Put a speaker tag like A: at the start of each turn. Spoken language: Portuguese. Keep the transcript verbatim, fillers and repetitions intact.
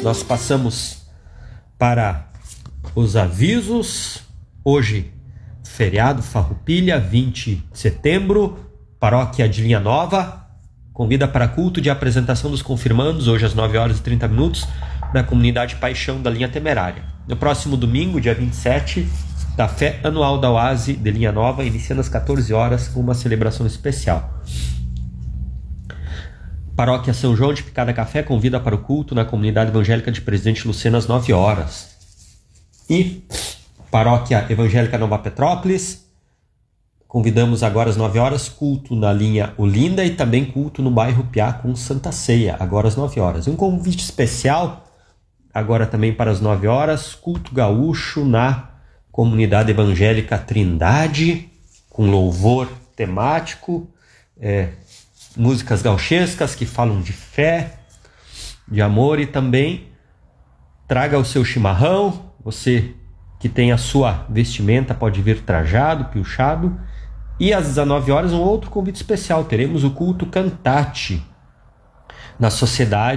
A: nós passamos para os avisos. Hoje, feriado Farroupilha, vinte de setembro, paróquia de Linha Nova, convida para culto de apresentação dos confirmandos, hoje às nove horas e trinta minutos, na comunidade Paixão da Linha Temerária. No próximo domingo, dia vinte e sete, da fé anual da Oase de Linha Nova, iniciando às quatorze horas com uma celebração especial. Paróquia São João de Picada Café convida para o culto na comunidade evangélica de Presidente Lucena às nove horas. E Paróquia Evangélica Nova Petrópolis, convidamos agora às nove horas, culto na linha Olinda e também culto no bairro Piá com Santa Ceia, agora às nove horas. Um convite especial, agora também para as nove horas, culto gaúcho na comunidade evangélica Trindade, com louvor temático, é, músicas gauchescas que falam de fé, de amor, e também traga o seu chimarrão. Você que tem a sua vestimenta pode vir trajado, piochado. E às dezenove horas um outro convite especial, teremos o culto cantate na sociedade